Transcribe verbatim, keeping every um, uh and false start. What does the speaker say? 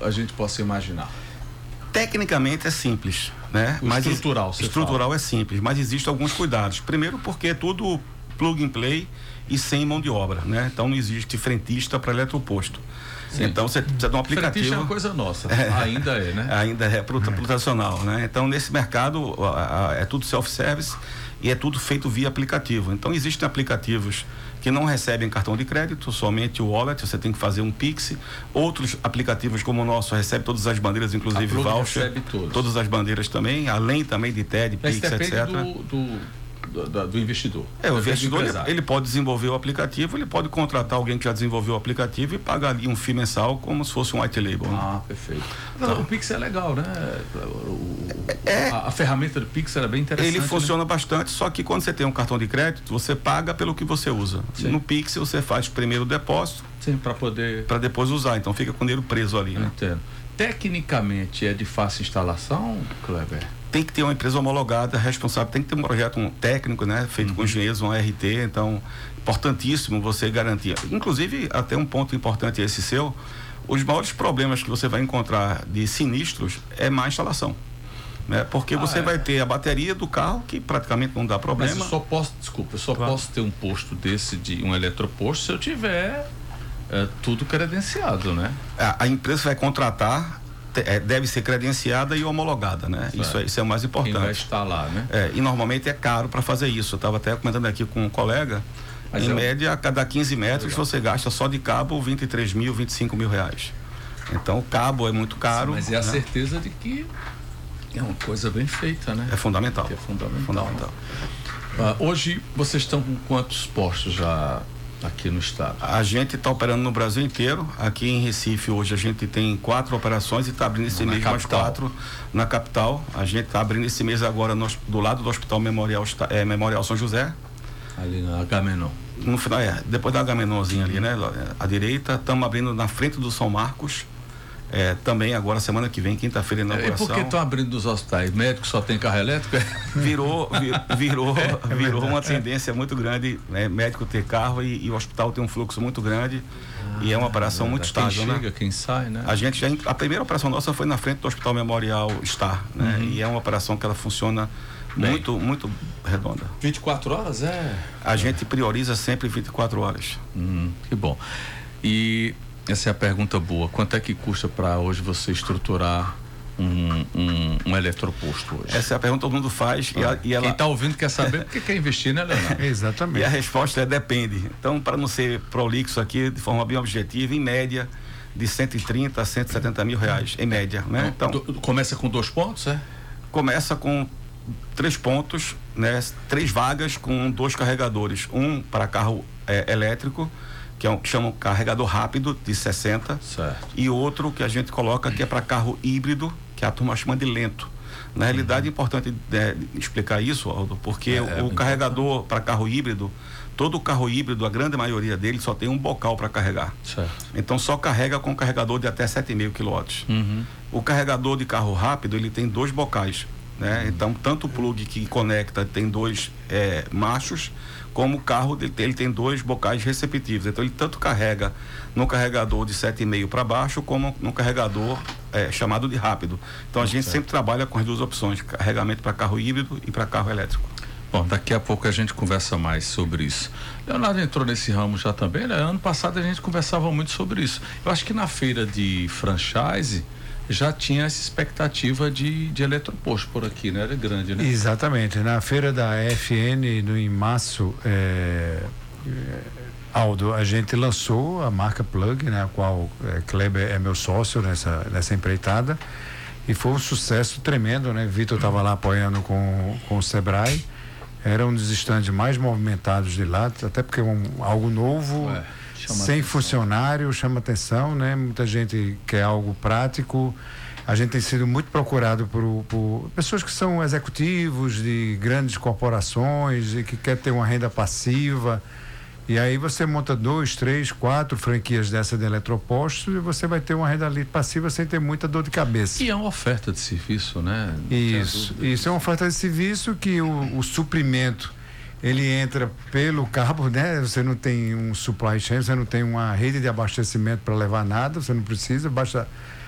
a gente possa imaginar? Tecnicamente é simples, né? O mas estrutural, is, você estrutural fala. é simples, mas existem alguns cuidados. Primeiro porque é tudo plug and play e sem mão de obra, né? Então não existe frentista para eletroposto. Sim. Então você precisa de um aplicativo. Frentista é uma coisa nossa, é, ainda é, né? Ainda é pro, pro tradicional, né? Então nesse mercado a, a, é tudo self-service e é tudo feito via aplicativo. Então existem aplicativos que não recebem cartão de crédito, somente o wallet, você tem que fazer um Pix. Outros aplicativos como o nosso recebem todas as bandeiras, inclusive voucher. Recebe todos. Todas as bandeiras também, além também de T E D, Mas Pix, depende etcétera. Do, do, do, do investidor. É, o investidor, ele, ele ele pode desenvolver o aplicativo, ele pode contratar alguém que já desenvolveu o aplicativo e pagar ali um fee mensal como se fosse um white label. Né? Ah, perfeito. Não, o Pix é legal, né? O, é, a, a ferramenta do Pix era bem interessante. Ele funciona, né? Bastante, só que quando você tem um cartão de crédito, você paga pelo que você usa. Sim. No Pix você faz primeiro o depósito. Sim, para poder... para depois usar, então fica com o dinheiro preso ali, né? Entendo. Tecnicamente é de fácil instalação, Kleber? Tem que ter uma empresa homologada, responsável, tem que ter um projeto um técnico, né? Feito uhum. com engenheiros, um R T, então, importantíssimo você garantir. Inclusive, até um ponto importante esse seu, os maiores problemas que você vai encontrar de sinistros é má instalação. Né? Porque ah, você é. vai ter a bateria do carro, que praticamente não dá problema. Mas eu só posso, desculpa, eu só claro. posso ter um posto desse, de um eletroposto, se eu tiver é, tudo credenciado, né? A, a empresa vai contratar, É, deve ser credenciada e homologada, né? Isso é, isso é o mais importante. Quem vai instalar, né? É, e normalmente é caro para fazer isso. Eu estava até comentando aqui com um colega, Mas em é média, a cada quinze metros Legal. Você gasta só de cabo vinte e três mil, vinte e cinco mil reais. Então o cabo é muito caro. Mas é a né? certeza de que é uma coisa bem feita, né? É fundamental. Que é fundamental. fundamental. Ah, hoje vocês estão com quantos postos já aqui no estado? A gente está operando no Brasil inteiro. Aqui em Recife hoje a gente tem quatro operações e está abrindo esse na mês capital. mais quatro na capital. A gente está abrindo esse mês agora no, do lado do Hospital Memorial, é, Memorial São José. Ali na Agamenon. No final, é, depois da Agamenonzinha ali, né? À direita, estamos abrindo na frente do São Marcos. É, também agora, semana que vem, quinta-feira, inauguração. E por que estão abrindo os hospitais? Médico só tem carro elétrico? Virou, vir, virou, é, virou uma tendência muito grande, né? Médico ter carro e, e o hospital tem um fluxo muito grande ah, e é uma operação é, muito estável, quem chega, né? Quem sai, né? A gente já, a primeira operação nossa foi na frente do Hospital Memorial Star, né? Uhum. E é uma operação que ela funciona Bem, muito, muito redonda. vinte e quatro horas é? A gente prioriza sempre vinte e quatro horas. Hum, que bom. E essa é a pergunta boa. Quanto é que custa para hoje você estruturar um, um, um eletroposto hoje? Essa é a pergunta que todo mundo faz. Ah, e, a, e ela... Quem está ouvindo quer saber porque quer investir, né, Leonardo? Exatamente. E a resposta é depende. Então, para não ser prolixo aqui, de forma bem objetiva, em média, de cento e trinta a cento e setenta mil reais, em média, né? Então, do, começa com dois pontos, é? Começa com três pontos, né? Três vagas com dois carregadores. Um para carro é, elétrico, que é um que chama um carregador rápido de sessenta, certo. E outro que a gente coloca que é para carro híbrido, que a turma chama de lento. Na realidade, uhum. é importante é, explicar isso, Aldo, porque é, o, o carregador para carro híbrido, todo carro híbrido, a grande maioria dele só tem um bocal para carregar. Certo. Então só carrega com carregador de até sete vírgula cinco quilowatts. Uhum. O carregador de carro rápido, ele tem dois bocais, né? Uhum. Então tanto o plug que conecta tem dois é, machos, como o carro ele tem, ele tem dois bocais receptivos. Então ele tanto carrega no carregador de sete vírgula cinco para baixo, como no carregador é, chamado de rápido. Então a gente certo. sempre trabalha com as duas opções, carregamento para carro híbrido e para carro elétrico. Bom, daqui a pouco a gente conversa mais sobre isso. Leonardo entrou nesse ramo já também, né? Ano passado a gente conversava muito sobre isso. Eu acho que na feira de franchise já tinha essa expectativa de, de eletroposto por aqui, né? Era grande, né? Exatamente. Na feira da F N, no, em março, é, é, Aldo, a gente lançou a marca Plug, né? A qual é, Kleber é meu sócio nessa, nessa empreitada, e foi um sucesso tremendo, né? Vitor estava lá apoiando com, com o Sebrae. Era um dos estandes mais movimentados de lá, até porque é um, algo novo, Ué, sem atenção. funcionário, chama atenção, né? Muita gente quer algo prático. A gente tem sido muito procurado por, por pessoas que são executivos de grandes corporações e que quer ter uma renda passiva. E aí você monta dois, três, quatro franquias dessa de eletropostos e você vai ter uma renda passiva sem ter muita dor de cabeça. E é uma oferta de serviço, né? Não isso, isso é uma oferta de serviço que o, o suprimento, ele entra pelo cabo, né? Você não tem um supply chain, você não tem uma rede de abastecimento para levar nada, você não precisa, basta